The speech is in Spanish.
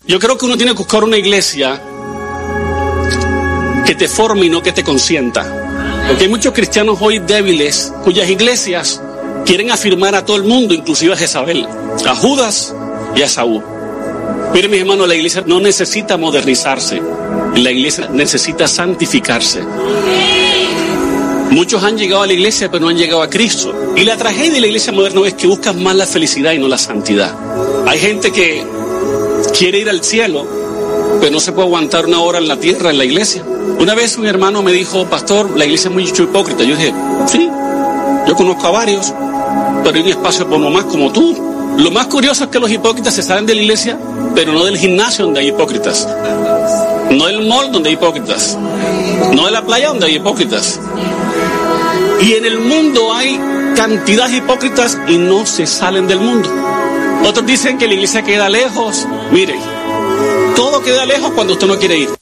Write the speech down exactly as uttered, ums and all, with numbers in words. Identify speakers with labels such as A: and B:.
A: Yo creo que uno tiene que buscar una iglesia que te forme y no que te consienta. Porque hay muchos cristianos hoy débiles cuyas iglesias quieren afirmar a todo el mundo, inclusive a Jezabel, a Judas y a Saúl. Miren, mis hermanos, la iglesia no necesita modernizarse, la iglesia necesita santificarse. Muchos han llegado a la iglesia pero no han llegado a Cristo. Y la tragedia de la iglesia moderna es que buscan más la felicidad y no la santidad. Hay gente que quiere ir al cielo, pero no se puede aguantar una hora en la tierra, en la iglesia. Una vez un hermano me dijo, pastor, la iglesia es muy hipócrita. Yo dije, sí, yo conozco a varios, pero hay un espacio por uno más como tú. Lo más curioso es que los hipócritas se salen de la iglesia, pero no del gimnasio donde hay hipócritas, no del mall donde hay hipócritas, no de la playa donde hay hipócritas. Y en el mundo hay cantidad de hipócritas y no se salen del mundo. Otros dicen que la iglesia queda lejos. Mire, todo queda lejos cuando usted no quiere ir.